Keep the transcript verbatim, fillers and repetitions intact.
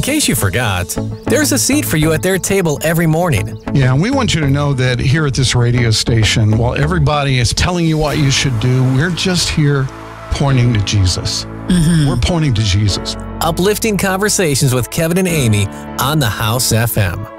In case you forgot, there's a seat for you at their table every morning. Yeah, and we want you to know that here at this radio station, while everybody is telling you what you should do, we're just here pointing to Jesus. Mm-hmm. We're pointing to Jesus. Uplifting conversations with Kevin and Amy on the House F M.